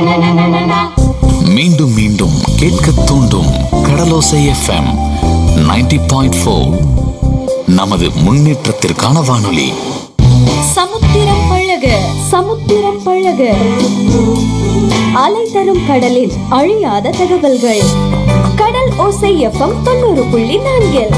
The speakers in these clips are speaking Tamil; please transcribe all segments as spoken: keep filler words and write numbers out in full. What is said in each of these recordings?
மீண்டும் மீண்டும் கேட்க தூண்டும் கடலோசை எஃப்எம் நைன்டி பாயிண்ட் ஃபோர். நமது முன்னேற்றத்திற்கான வானொலி. சமுத்திரம் பழக சமுத்திரம் பழக அலை தரும் கடலின் அழியாத தகவல்கள். கடல் ஓசை எஃப்எம் தொண்ணூறு புள்ளி நான்கில்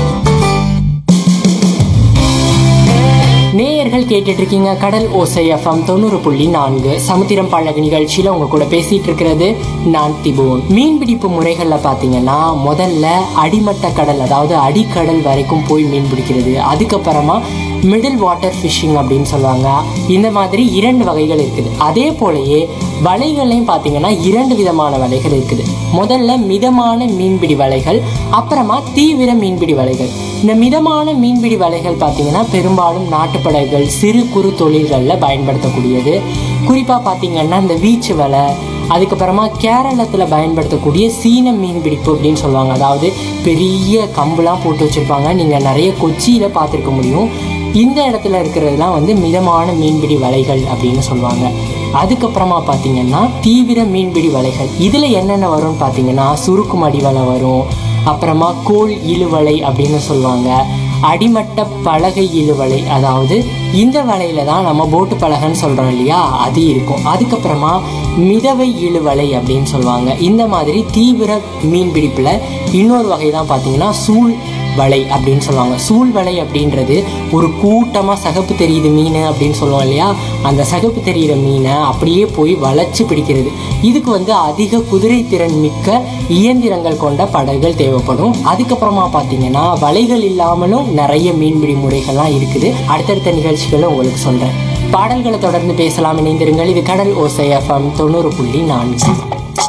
நேயர்கள் கேட்டுட்டு இருக்கீங்க கடல் ஓசை எஃப்எம் தொண்ணூறு புள்ளி நான்கு சமுத்திரம் பழகு நிகழ்ச்சியில உங்க கூட பேசிட்டு இருக்கிறது நான் திபோன். மீன்பிடிப்பு முறைகள்ல பாத்தீங்கன்னா முதல்ல அடிமட்ட கடல், அதாவது அடிக்கடல் வரைக்கும் போய் மீன் பிடிக்கிறது. அதுக்கப்புறமா மிடில் வாட்டர் ஃபிஷிங் அப்படின்னு சொல்லுவாங்க. இந்த மாதிரி இரண்டு வகைகள் இருக்குது. அதே போலயே வலைகளையும் பார்த்தீங்கன்னா இரண்டு விதமான வலைகள் இருக்குது. முதல்ல மிதமான மீன்பிடி வலைகள், அப்புறமா தீவிர மீன்பிடி வலைகள். இந்த மிதமான மீன்பிடி வலைகள் பார்த்தீங்கன்னா பெரும்பாலும் நாட்டுப்படகுகள், சிறு குறு தொழில்களில் பயன்படுத்தக்கூடியது. குறிப்பாக பார்த்தீங்கன்னா இந்த வீச்சு வலை, அதுக்கப்புறமா கேரளத்தில் பயன்படுத்தக்கூடிய சீன மீன் பிடிப்பு அப்படின்னு சொல்லுவாங்க. அதாவது பெரிய கம்புலாம் போட்டு வச்சுருப்பாங்க, நீங்கள் நிறைய கொச்சியில் பார்த்துருக்க முடியும். இந்த இடத்துல இருக்கிறதுலாம் வந்து மிதமான மீன்பிடி வலைகள் அப்படின்னு சொல்லுவாங்க. அதுக்கப்புறமா பார்த்தீங்கன்னா தீவிர மீன்பிடி வலைகள். இதில் என்னென்ன வரும்னு பார்த்தீங்கன்னா சுருக்கு மடி வலை வரும், அப்புறமா கோல் இழுவலை அப்படின்னு சொல்லுவாங்க, அடிமட்ட பலகை இழுவலை, அதாவது இந்த வலையில தான் நம்ம போட்டு பலகைன்னு சொல்கிறோம் இல்லையா, அது இருக்கும். அதுக்கப்புறமா மிதவை இழுவலை அப்படின்னு சொல்லுவாங்க. இந்த மாதிரி தீவிர மீன்பிடிப்பில் இன்னொரு வகை தான் பார்த்தீங்கன்னா சூழ் வலை அப்படின்னு சொல்லுவாங்க. சூழ் வலை அப்படின்றது ஒரு கூட்டமாக சகப்பு தெரியுது மீன் அப்படின்னு சொல்லுவோம் இல்லையா, அந்த சகப்பு தெரிகிற மீனை அப்படியே போய் வளைச்சு பிடிக்கிறது. இதுக்கு வந்து அதிக குதிரை திறன் மிக்க இயந்திரங்கள் கொண்ட படகுகள் தேவைப்படும். அதுக்கப்புறமா பார்த்தீங்கன்னா வலைகள் இல்லாமலும் நிறைய மீன்பிடி முறைகள்லாம் இருக்குது. அடுத்தடுத்த நிகழ்ச்சிகளை உங்களுக்கு சொல்கிறேன். பாடல்களை தொடர்ந்து பேசலாம், இணைந்திருங்கள். இது கடல் ஓசை எஃப்எம் தொண்ணூறு புள்ளி நான்கு.